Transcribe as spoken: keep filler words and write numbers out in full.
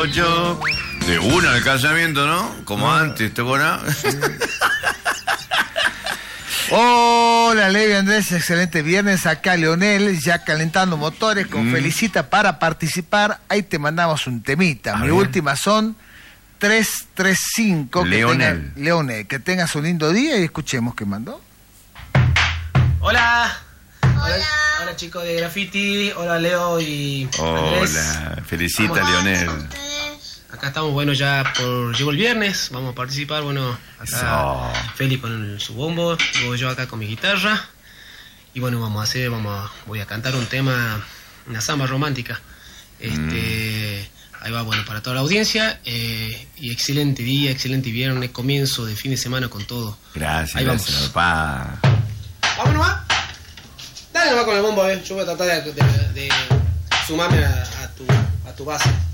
yo. De una al casamiento, ¿no? Como no. antes, ¿te acuerdas? Sí. Hola, Levi, Andrés, excelente viernes. Acá Leonel, ya calentando motores, con mm. Felicita para participar. Ahí te mandamos un temita. A Mi ver. última son tres tres cinco. Leonel. Que tenga, Leonel, que tengas un lindo día y escuchemos qué mandó. Hola. Hola. Hola, chicos de Graffiti. Hola, Leo y Andrés. Hola, Felicita, Leonel. Acá estamos, bueno, ya por... Llegó el viernes, vamos a participar, bueno, acá Feli con su bombo, luego yo acá con mi guitarra. Y bueno, vamos a hacer, vamos a, voy a cantar un tema, una samba romántica. Este, mm. Ahí va, bueno, para toda la audiencia. Eh, y excelente día, excelente viernes, comienzo de fin de semana con todo. Gracias, ahí gracias, vamos. papá. Vamos nomás. Dale nomás con el bombo, eh. Yo voy a tratar de, de, de sumarme a, a, tu, a tu base.